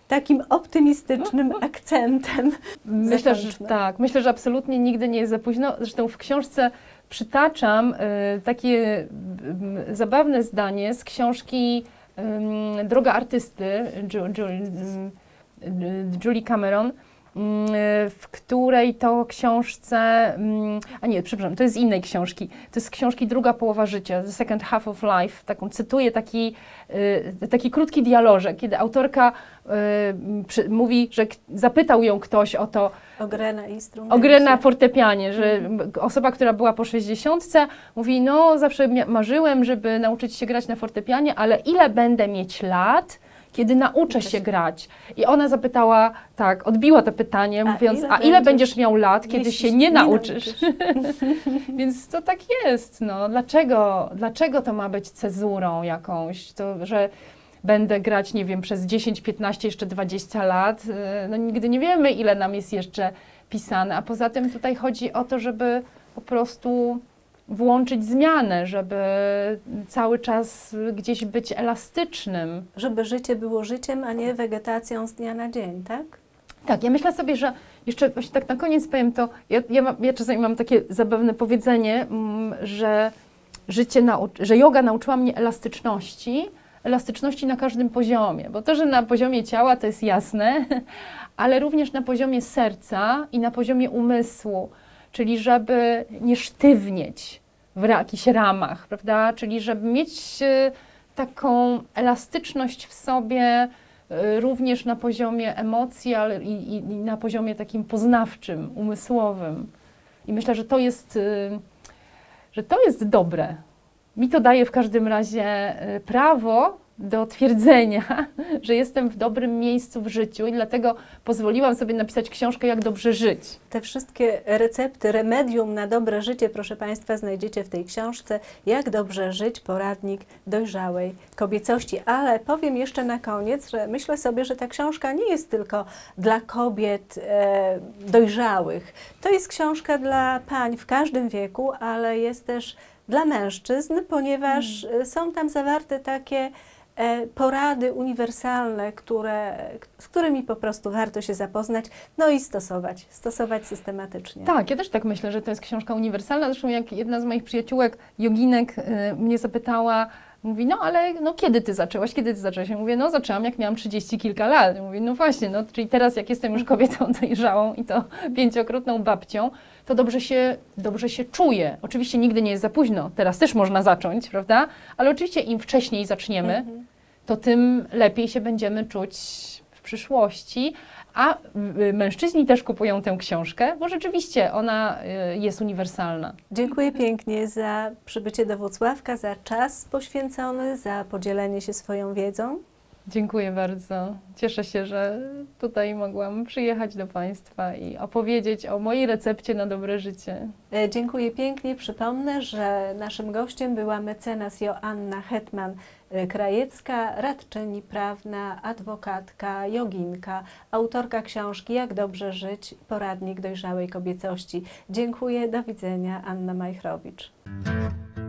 takim optymistycznym akcentem Myślę, że zakończmy. tak. Myślę, że absolutnie nigdy nie jest za późno. Zresztą w książce przytaczam takie zabawne zdanie z książki Droga artysty Julie Cameron, w której to książce, a nie, przepraszam, to jest z innej książki, to jest z książki Druga połowa życia, The Second Half of Life, taką cytuję taki krótki dialożek, kiedy autorka mówi, że zapytał ją ktoś o to, O grę na instrumencie. o grę na fortepianie, że osoba, która była po 60, mówi, no zawsze marzyłem, żeby nauczyć się grać na fortepianie, ale ile będę mieć lat, kiedy nauczę się grać? I ona zapytała, tak, odbiła to pytanie, mówiąc, a ile będziesz miał lat, kiedy się nie nauczysz? Więc to tak jest, no. Dlaczego to ma być cezurą jakąś? To, że będę grać, nie wiem, przez 10, 15, jeszcze 20 lat. No nigdy nie wiemy, ile nam jest jeszcze pisane. A poza tym tutaj chodzi o to, żeby po prostu włączyć zmianę, żeby cały czas gdzieś być elastycznym. Żeby życie było życiem, a nie wegetacją z dnia na dzień, tak? Tak, ja myślę sobie, że jeszcze właśnie tak na koniec powiem to, ja czasami mam takie zabawne powiedzenie, że że joga nauczyła mnie elastyczności na każdym poziomie, bo to, że na poziomie ciała to jest jasne, ale również na poziomie serca i na poziomie umysłu, czyli żeby nie sztywnieć w jakichś ramach, prawda, czyli żeby mieć taką elastyczność w sobie również na poziomie emocji, ale i na poziomie takim poznawczym, umysłowym. I myślę, że to jest dobre. Mi to daje w każdym razie prawo do twierdzenia, że jestem w dobrym miejscu w życiu i dlatego pozwoliłam sobie napisać książkę Jak dobrze żyć. Te wszystkie recepty, remedium na dobre życie, proszę Państwa, znajdziecie w tej książce Jak dobrze żyć, poradnik dojrzałej kobiecości. Ale powiem jeszcze na koniec, że myślę sobie, że ta książka nie jest tylko dla kobiet dojrzałych. To jest książka dla pań w każdym wieku, ale jest też dla mężczyzn, ponieważ są tam zawarte takie porady uniwersalne, z którymi po prostu warto się zapoznać, no i stosować systematycznie. Tak, ja też tak myślę, że to jest książka uniwersalna. Zresztą jak jedna z moich przyjaciółek, joginek, mnie zapytała, mówi, no ale no, kiedy ty zaczęłaś? Ja mówię, no zaczęłam jak miałam 30 kilka lat. Ja mówię, no właśnie, no, czyli teraz jak jestem już kobietą dojrzałą i to 5-krotną babcią, to dobrze się czuję. Oczywiście nigdy nie jest za późno, teraz też można zacząć, prawda? Ale oczywiście im wcześniej zaczniemy, to tym lepiej się będziemy czuć w przyszłości. A mężczyźni też kupują tę książkę, bo rzeczywiście ona jest uniwersalna. Dziękuję pięknie za przybycie do Włocławka, za czas poświęcony, za podzielenie się swoją wiedzą. Dziękuję bardzo. Cieszę się, że tutaj mogłam przyjechać do Państwa i opowiedzieć o mojej recepcie na dobre życie. Dziękuję pięknie. Przypomnę, że naszym gościem była mecenas Joanna Hetman-Krajewska, radczyni prawna, adwokatka, joginka, autorka książki Jak dobrze żyć, poradnik dojrzałej kobiecości. Dziękuję, do widzenia, Anna Majchrowicz.